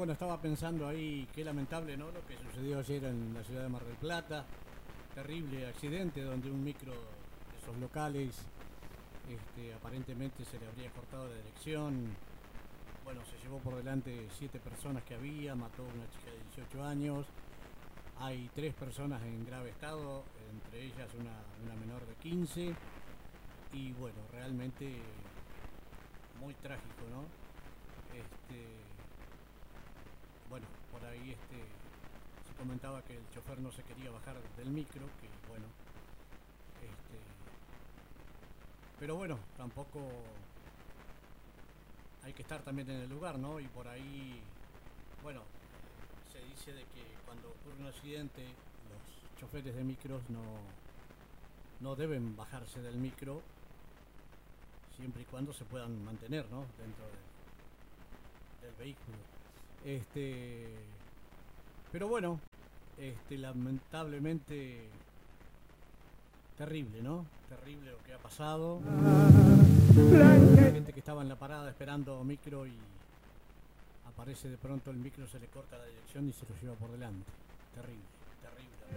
bueno, estaba pensando ahí, qué lamentable, ¿no? Lo que sucedió ayer en la ciudad de Mar del Plata. Terrible accidente donde un micro de esos locales, aparentemente se le habría cortado la dirección. Bueno, se llevó por delante 7 personas que había, mató a una chica de 18 años. Hay 3 personas en grave estado, entre ellas una menor de 15. Y bueno, realmente muy trágico, ¿no? Bueno, por ahí se comentaba que el chofer no se quería bajar del micro, que bueno, este, pero bueno, tampoco hay que estar también en el lugar, ¿no? Y por ahí, bueno, se dice de que cuando ocurre un accidente, los choferes de micros no deben bajarse del micro, siempre y cuando se puedan mantener, ¿no? Dentro del vehículo. Pero bueno, lamentablemente terrible, ¿no? Terrible lo que ha pasado. Gente que estaba en la parada esperando micro y aparece de pronto el micro, se le corta la dirección y se lo lleva por delante. Terrible, terrible.